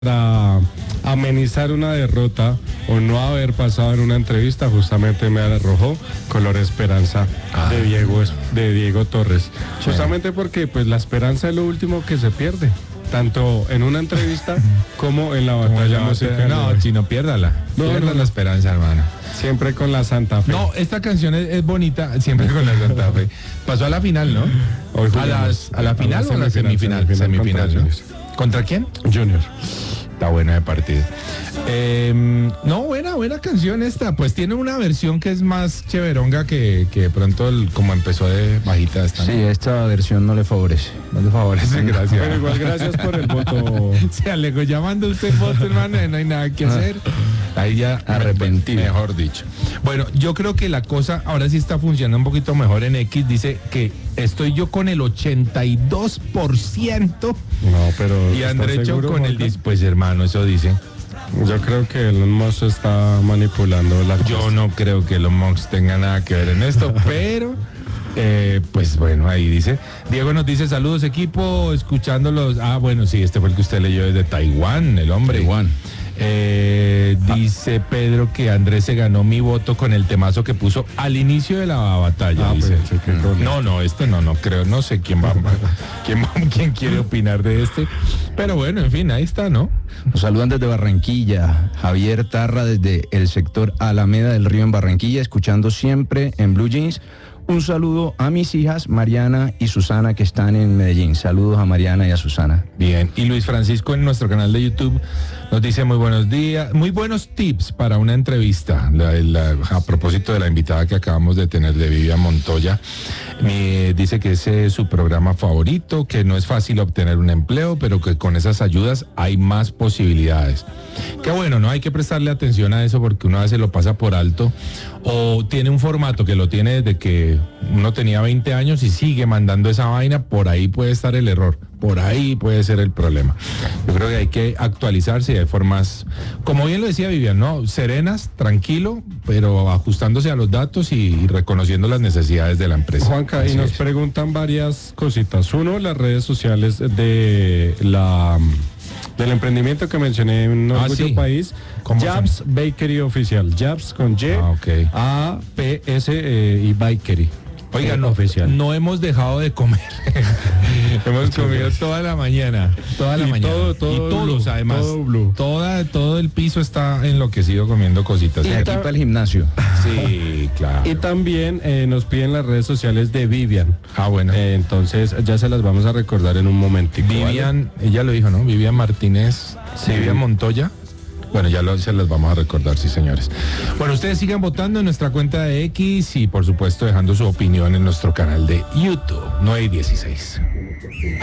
Para amenizar una derrota o no haber pasado en una entrevista, justamente me arrojó color esperanza de Diego Torres. Justamente porque pues la esperanza es lo último que se pierde, tanto en una entrevista como en la batalla musical. No, si no, piérdala. Pierda la esperanza, hermano. Siempre con la Santa Fe. No, esta canción es bonita, siempre con la Santa Fe. Pasó a la final, ¿no? Hoy ¿A la final o a la semifinal? Semifinal, ¿no? ¿Contra quién? Junior. Está buena de partido. No, buena canción esta. Pues tiene una versión que es más chéveronga que de pronto como empezó de bajita esta. Sí, esta versión no le favorece. No le favorece, gracias. Pero igual gracias por el voto. Se alegó llamando usted voto, hermano, no hay nada que hacer. Ahí ya arrepentido. Mejor dicho. Bueno, yo creo que la cosa ahora sí está funcionando un poquito mejor en X. Dice que estoy yo con el 82%. No, pero y Andrecho con el 10%. Pues hermano, eso dice. Yo creo que Elon Musk está manipulando la Yo no creo que Elon Musk tenga nada que ver en esto, pero pues bueno, ahí dice. Diego nos dice saludos equipo, escuchándolos. Ah, bueno, sí, este fue el que usted leyó desde Taiwán, el hombre. Taiwán. Dice Pedro que Andrés se ganó mi voto con el temazo que puso al inicio de la batalla. Dice. No, este no creo, no sé quién quién quiere opinar de este, pero bueno, en fin, ahí está, ¿no? Nos saludan desde Barranquilla, Javier Tarra desde el sector Alameda del Río en Barranquilla, escuchando siempre en Blue Jeans. Un saludo a mis hijas Mariana y Susana que están en Medellín. Saludos a Mariana y a Susana. Bien, y Luis Francisco en nuestro canal de YouTube nos dice muy buenos días, muy buenos tips para una entrevista. A propósito de la invitada que acabamos de tener de Vivian Montoya, dice que ese es su programa favorito, que no es fácil obtener un empleo, pero que con esas ayudas hay más posibilidades. Qué bueno, ¿no? Hay que prestarle atención a eso porque uno a veces lo pasa por alto o tiene un formato que lo tiene desde que uno tenía 20 años y sigue mandando esa vaina, por ahí puede estar el error, por ahí puede ser el problema. Yo creo que hay que actualizarse y hay formas, como bien lo decía Vivian, ¿no? Serenas, tranquilo, pero ajustándose a los datos y reconociendo las necesidades de la empresa. Juanca, y nos preguntan varias cositas. Uno, las redes sociales del emprendimiento que mencioné en Orgullo País, Jabs Bakery Oficial, Jabs con Y, A-P-S y Bakery. Oiga, no hemos dejado de comer. Hemos comido toda la mañana. Toda la mañana. Todo y todos, blue, además. Todo blue. Todo el piso está enloquecido comiendo cositas. De aquí para el gimnasio. Sí, claro. Y también nos piden las redes sociales de Vivian. Ah, bueno. Entonces ya se las vamos a recordar en un momentico. Vivian, ¿vale? Ella lo dijo, ¿no? Vivian Martínez, sí. Vivian Montoya. Bueno, se las vamos a recordar, sí, señores. Bueno, ustedes sigan votando en nuestra cuenta de X y, por supuesto, dejando su opinión en nuestro canal de YouTube, 9 y 16.